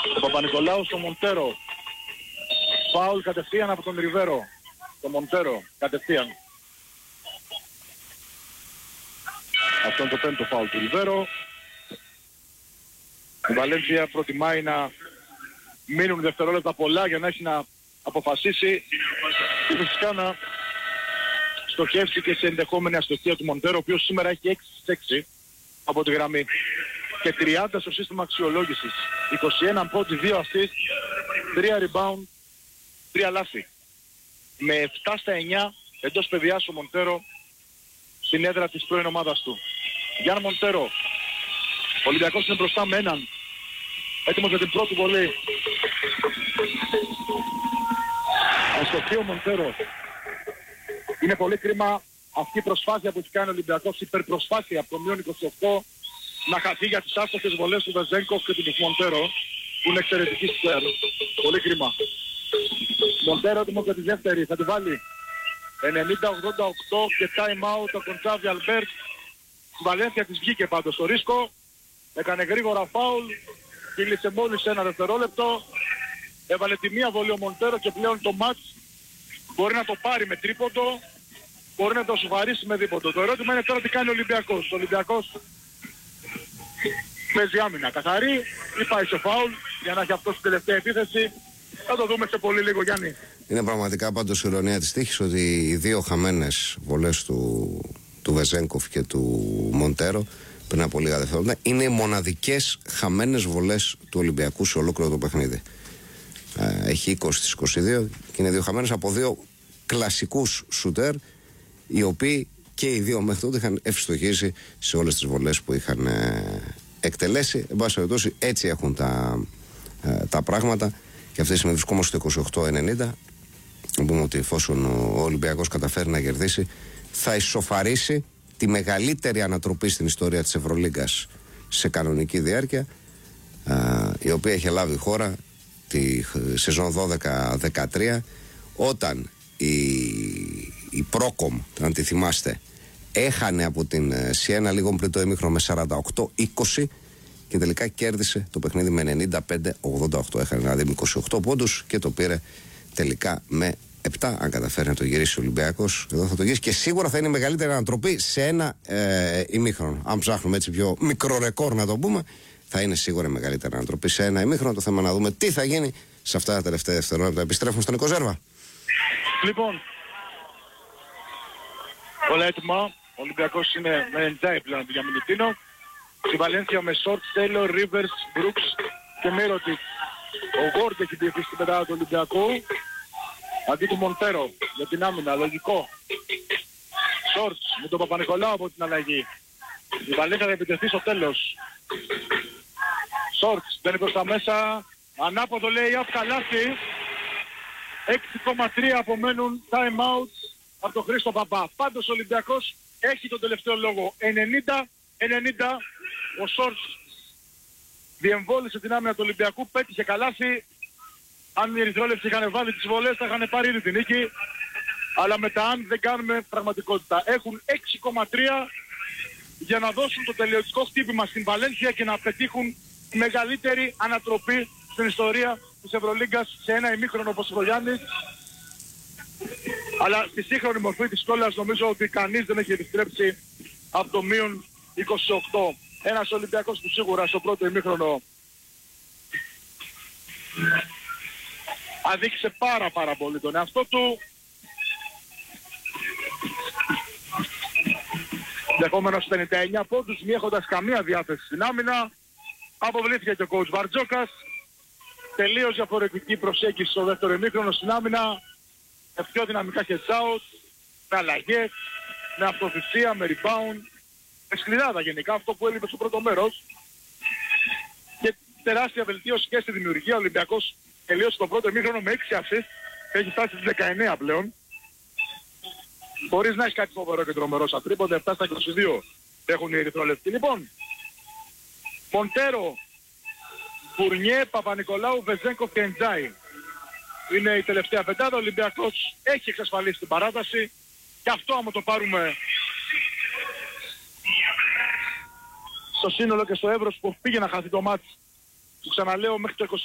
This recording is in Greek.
Ο Παπα-Νικολάου στο Μοντέρο. Φάουλ κατευθείαν από τον Ριβέρο. Το Μοντέρο κατευθείαν. Αυτό είναι το πέμπτο φάουλ του Ριβέρο. Η Βαλένθια προτιμάει να μείνουν δευτερόλεπτα πολλά για να έχει να αποφασίσει και φυσικά να στοχεύσει και σε ενδεχόμενη αστοχία του Μοντέρο, ο οποίος σήμερα έχει 6-6 από τη γραμμή και 30 στο σύστημα αξιολόγησης. 21 πόντι, 2 assist, 3 rebound, 3 λάθη. Με 7 στα 9 εντός παιδιάς ο Μοντέρο στην έδρα της πρώην ομάδας του. Γιάννη Μοντέρο. Ο Ολυμπιακός είναι μπροστά με έναν. Έτοιμος για την πρώτη βολή. Αστοχή ο Μοντέρο. Είναι πολύ κρίμα αυτή η προσπάθεια που έχει κάνει ο Ολυμπιακός, υπερπροσπάθεια από το μείον 28, να χαθεί για τις άστοχες βολές του Βεζένκοφ και του Μοντέρο, που είναι εξαιρετική σκουέρ. Πολύ κρίμα. Μοντέρο έτοιμος για τη δεύτερη, θα τη βάλει. 90-88 και time out ο Κοντσάβι Αλμπέρτ. Η Βαλένθια της βγήκε πάντως στο ρίσκο. Έκανε γρήγορα φάουλ. Κύλησε μόλις ένα δευτερόλεπτο. Έβαλε τη μία βολή ο Μοντέρο και πλέον το μάτς μπορεί να το πάρει με τρίποντο. Μπορεί να το σοβαρίσει με δίποντο. Το ερώτημα είναι τώρα τι κάνει ο Ολυμπιακός. Ο Ολυμπιακός παίζει άμυνα καθαρή ή πάει σε φάουλ για να έχει αυτό στην τελευταία επίθεση. Θα το δούμε σε πολύ λίγο, Γιάννη. Είναι πραγματικά πάντως ηρωνία της τύχης ότι οι δύο χαμένες βολές του Βεζένκοφ και του Μοντέρο πριν από λίγα δευτερόλεπτα είναι οι μοναδικές χαμένες βολές του Ολυμπιακού σε ολόκληρο το παιχνίδι. Έχει 20 στις 22 και είναι δύο χαμένες από δύο κλασικούς σουτέρ, οι οποίοι και οι δύο μέχρι τότε είχαν ευστοχήσει σε όλες τις βολές που είχαν εκτελέσει. Εν πάση περιπτώσει, έτσι έχουν τα πράγματα. Και αυτή τη στιγμή βρισκόμαστε στο 28-90. Να πούμε ότι εφόσον ο Ολυμπιακός καταφέρει να κερδίσει, θα ισοφαρίσει τη μεγαλύτερη ανατροπή στην ιστορία της Ευρωλίγκας σε κανονική διάρκεια, η οποία είχε λάβει η χώρα τη σεζόν 12-13, όταν η Πρόκομ, αν τη θυμάστε, έχανε από την Σιένα λίγο πριν το ημίχρονο με 48-20 και τελικά κέρδισε το παιχνίδι με 95-88. Έχανε δηλαδή με 28 πόντους και το πήρε τελικά με 7. Αν καταφέρει να το γυρίσει ο Ολυμπιακός, εδώ θα το γυρίσει και σίγουρα θα είναι η μεγαλύτερη ανατροπή σε ένα ημίχρονο. Αν ψάχνουμε έτσι πιο μικρό ρεκόρ να το πούμε, θα είναι σίγουρα η μεγαλύτερη ανατροπή σε ένα ημίχρονο. Το θέμα να δούμε τι θα γίνει σε αυτά τα τελευταία δευτερόλεπτα. Επιστρέφουμε στον Νίκο Ζέρβα. Λοιπόν, όλα έτοιμα. Ο Ολυμπιακός είναι με εντζάι πλέον από τον Γιαμιλιτίνο. Στη Βαλένθια με Σόρτ, Τέιλορ, Ρίβερς, Μπρούξ και Μύρωτιτς. Ο Γόρτ έχει διευθύνει στην πεντάδα του Ολυμπιακού. Αντί του Μοντέρο για την άμυνα, λογικό. Σόρτ με τον Παπα-Νικολάου από την αλλαγή. Η Βαλένθια θα επιτεθεί στο τέλος. Σόρτ μπαίνει προς τα μέσα. Ανάποδο λέει απ' καλάθι. 6,3 απομένουν time out από τον Χρήστο Παπά. Πάντως ο Ολυμπιακός έχει τον τελευταίο λόγο. 90-90. Ο Σόρτς διεμβόλησε την άμυνα του Ολυμπιακού, πέτυχε καλάθι. Αν οι Ερυθρόλεπτοι είχαν βάλει τις βολές θα είχαν πάρει ήδη την νίκη. Αλλά μετά αν δεν κάνουμε πραγματικότητα. Έχουν 6,3 για να δώσουν το τελειωτικό χτύπημα στην Βαλένθια και να πετύχουν τη μεγαλύτερη ανατροπή στην ιστορία της Ευρωλίγκας σε ένα ημίχρονο όπως ο Γιάννης. Αλλά στη σύγχρονη μορφή της κόλλας νομίζω ότι κανείς δεν έχει επιστρέψει από το μείον 28. Ένας Ολυμπιακός που σίγουρα στο πρώτο ημίχρονο αδείξε πάρα πολύ τον εαυτό του. Δεχόμενος 59 πόντους, μη έχοντας καμία διάθεση στην άμυνα. Αποβλήθηκε και ο coach Βαρτζόκας. Τελείως διαφορετική προσέγγιση στο δεύτερο ημίχρονο στην άμυνα. Με πιο δυναμικά heads out, με αλλαγές, με αυτοθυσία, με rebound. Με σκληράδα γενικά, αυτό που έλειπε στο πρώτο μέρος. Και τεράστια βελτίωση και στη δημιουργία. Ο Ολυμπιακός τελείωσε το πρώτο ημίχρονο με 6 assists και έχει φτάσει στις 19 πλέον. Χωρίς να έχει κάτι φοβερό και τρομερό σαν τρίποντα, 7 στα 22 έχουν οι Ερυθρόλεπτοι. Λοιπόν, Μοντέρο, Φουρνιέ, Παπα-Νικολάου, Βεζένκοφ και Εντζάι. Είναι η τελευταία πεντάδα. Ο Ολυμπιακός έχει εξασφαλίσει την παράταση. Και αυτό άμα το πάρουμε στο σύνολο και στο εύρος που πήγε να χαθεί το μάτς, που ξαναλέω μέχρι το